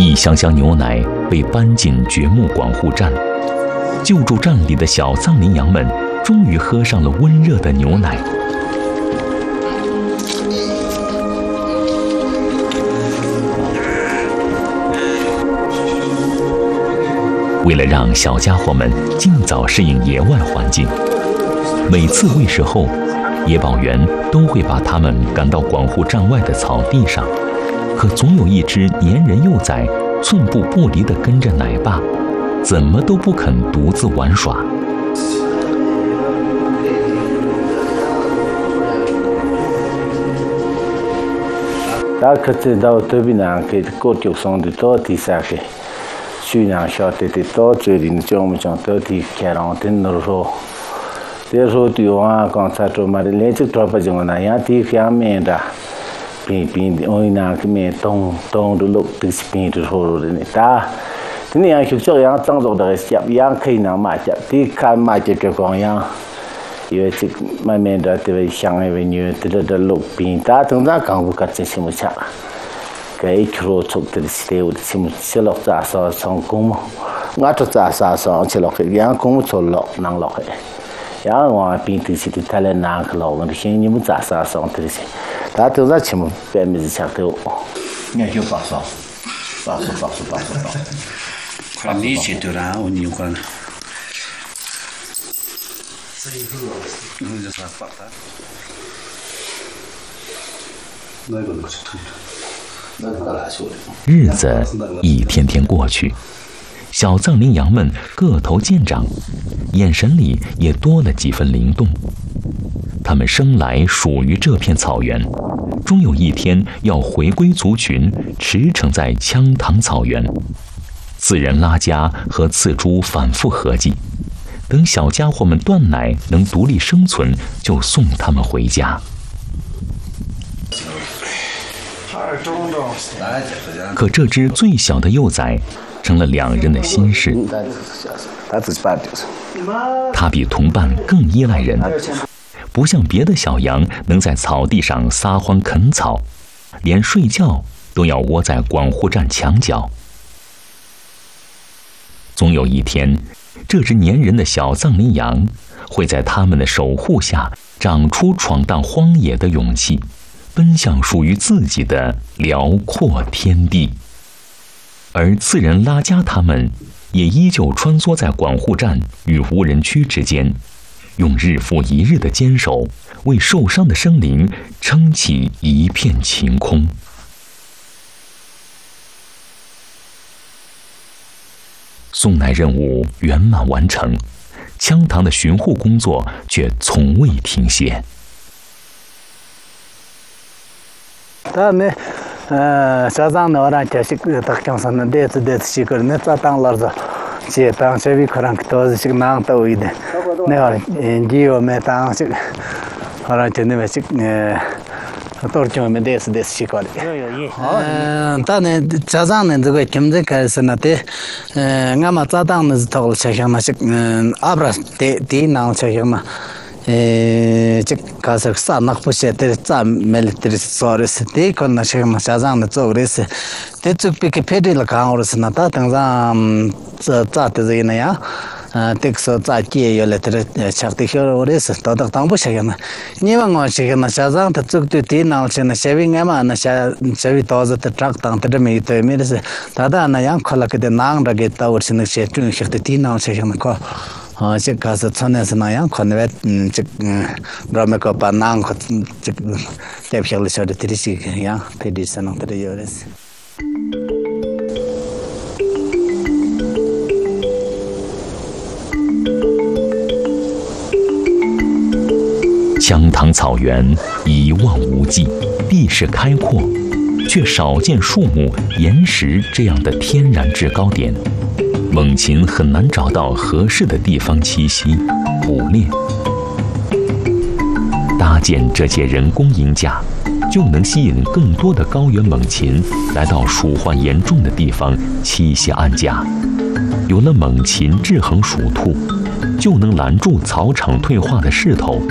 一箱箱牛奶被搬进掘墓广户站，救助站里的小藏羚羊们终于喝上了温热的牛奶。为了让小家伙们尽早适应野外环境，每次喂食后，野保员都会把它们赶到广户站外的草地上。可总有一只粘人幼崽寸步不离地跟着奶爸，怎么都不肯独自玩耍。 大家知道这边那个过桥上的多地上的，去年晓得的多最近讲我们讲多地开朗的那时候，那时候对我刚才说嘛的，连这多不讲那样地方面的。pinpin oi na ke me tong du luk tis pin du ho ni ta ni yang chu chu yang zang zong de xiap yang kai na ma ja ti kan ma ja ke gong yang ye chi ma me da de xiang ye ni de luk pin ta tong da gang bu ka chi sim cha ke kro chok de ste u sim se lok za sa song kum nga to za sa sa che lok yang kum cho lok nang lok yang wa pin ti si ti ta le na ka lo de xin ni mu za sa song de si他都在前面别名字下头， 你就把手，快你去对啦，我你管。就是把它，那个是对的，那个来说的。 日子一天天过去，小藏羚羊们个头渐长，眼神里也多了几分灵动。他们生来属于这片草原，终有一天要回归族群，驰骋在羌塘草原。自然拉家和刺猪反复合计，等小家伙们断奶能独立生存，就送他们回家。可这只最小的幼崽成了两人的心事。它比同伴更依赖人，不像别的小羊能在草地上撒欢啃草，连睡觉都要窝在广户站墙角。总有一天，这只粘人的小藏羚羊会在他们的守护下长出闯荡荒野的勇气，奔向属于自己的辽阔天地。而自然拉家他们也依旧穿梭在广户站与无人区之间，用日复一日的坚守，为受伤的生灵撑起一片晴空。送奶任务圆满完成，羌塘的巡护工作却从未停歇。 小藏的话，就是他讲什么的，是个那咋当老子，这当这边可能都是个难到一点，那好，你我们当这个，好了，真的没这多少没得是习惯的。当然，小藏的这个现在开始呢，俺们小藏的是到了小乡嘛，是阿不是第那小乡嘛。这开始啥那不是的，咋没得的说的是的，可能是嘛小藏的做的是，这就比个别的了看我是那他等上这咋的这那样，这个说咋接有了的，吃的小我的是，到当不是嘛，你问我是嘛小藏的做的电脑是那下边俺嘛那下边到这的当的没对没的是，他那样可能给的难的给到是那些中学的电脑是什么个。这个是从那是那样，可能这我们个把那个这代表了说的这些样，配的是那个有的是。 羌塘草原一望无际，地势开阔，却少见树木、岩石这样的天然制高点。猛禽很难找到合适的地方栖息、捕猎。搭建这些人工营架，就能吸引更多的高原猛禽来到鼠患严重的地方栖息安家。有了猛禽制衡鼠兔，就能拦住草场退化的势头。